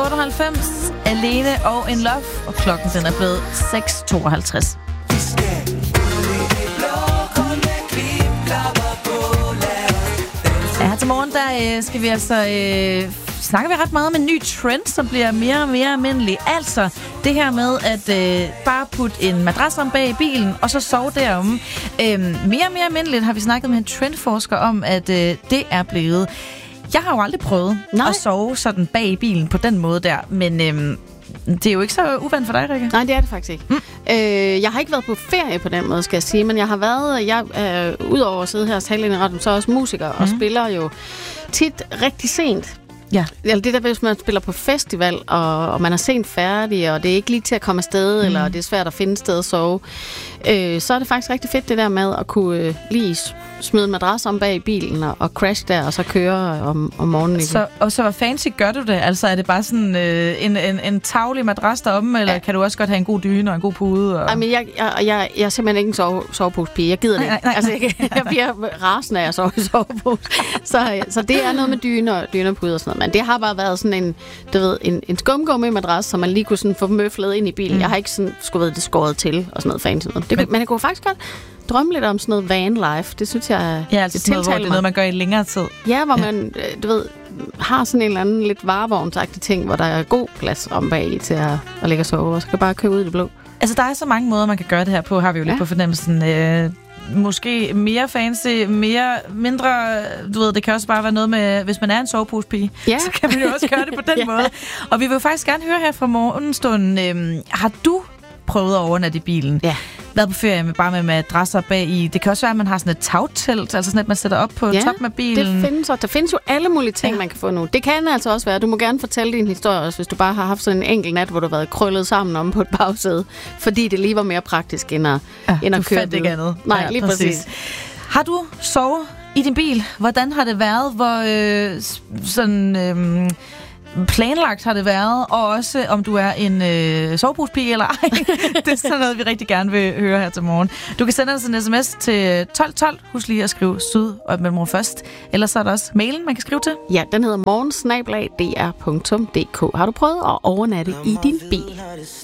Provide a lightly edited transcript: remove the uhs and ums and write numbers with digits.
98, Alene og In Love, og klokken den er blevet 6:52. Ja, til morgen der skal vi altså snakker vi ret meget om en ny trend, som bliver mere og mere almindelig. Altså det her med at bare putte en madras om bag i bilen, og så sove derom. Mere og mere almindeligt har vi snakket med en trendforsker om, at det er blevet. Jeg har jo aldrig prøvet at sove sådan bag i bilen på den måde der, men det er jo ikke så uvandt for dig, Rikke. Nej, det er det faktisk ikke. Jeg har ikke været på ferie på den måde, skal jeg sige, men jeg har været, udover at sidde her og tale ind i radioen, så er jeg også musiker og spiller jo tit rigtig sent. Ja. Eller det der, hvis man spiller på festival, og man er sent færdig, og det er ikke lige til at komme afsted, eller det er svært at finde sted at sove, så er det faktisk rigtig fedt det der med at kunne lige smide en madras om bag i bilen og crash der, og så køre om morgenen. Så hvor fancy gør du det? Altså er det bare sådan en taglig madras deromme, eller kan du også godt have en god dyne og en god pude? Og... Jamen, jeg er simpelthen ikke en sovepose-pige. Jeg gider det ikke. Nej. Altså, jeg bliver rasende af at sove i sovepose. Så det er noget med dyne og pude og sådan noget. Men det har bare været sådan en skumgummi-madras, som man lige kunne sådan få møflet ind i bilen. Jeg har ikke sådan det skåret til og sådan noget fancy noget. Men jeg kunne faktisk godt drømme lidt om sådan noget van life. Det synes jeg altså det tiltaler det er noget, man gør i længere tid. Ja, hvor man, har sådan en eller anden lidt varevognsagtig ting, hvor der er god plads om bag til at ligge og sove, og så kan bare køre ud i det blå. Altså, der er så mange måder, man kan gøre det her på, har vi jo lidt på fornemmelsen. Måske mere fancy, mindre, det kan også bare være noget med, hvis man er en sovepose-pige, så kan man jo også gøre det på den måde. Og vi vil faktisk gerne høre her fra morgenstunden, har du prøvet at overnatte i bilen? Ja. Været på ferie med madrasser bag i. Det kan også være, at man har sådan et tagtelt, altså sådan et, man sætter op på toppen af bilen. Der findes jo alle mulige ting, man kan få nu. Det kan altså også være, du må gerne fortælle din historie også, hvis du bare har haft sådan en enkelt nat, hvor du har været krøllet sammen om på et bagsæde, fordi det lige var mere praktisk end at køre fandt ikke andet. Nej, lige præcis. Har du sovet i din bil? Hvordan har det været? Hvor planlagt har det været, og også om du er en sovepusepige eller ej. Det er sådan noget, vi rigtig gerne vil høre her til morgen. Du kan sende os en sms til 1212. Husk lige at skrive syd og et mellemrum først. Ellers så er der også mailen, man kan skrive til. Ja, den hedder morgen@dr.dk. Har du prøvet at overnatte i din bil?